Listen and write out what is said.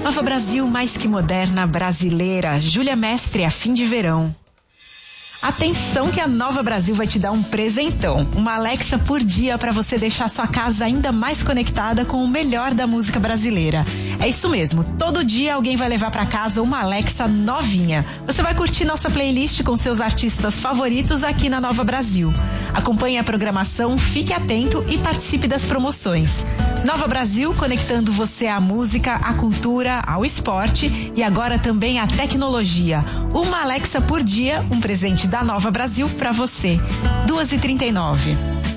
Nova Brasil, mais que moderna, brasileira. Júlia Mestre, a fim de verão. Atenção que a Nova Brasil vai te dar um presentão. Uma Alexa por dia para você deixar sua casa ainda mais conectada com o melhor da música brasileira. É isso mesmo, todo dia alguém vai levar para casa uma Alexa novinha. Você vai curtir nossa playlist com seus artistas favoritos aqui na Nova Brasil. Acompanhe a programação, fique atento e participe das promoções. Nova Brasil, conectando você à música, à cultura, ao esporte e agora também à tecnologia. Uma Alexa por dia, um presente da Nova Brasil para você. 2h39.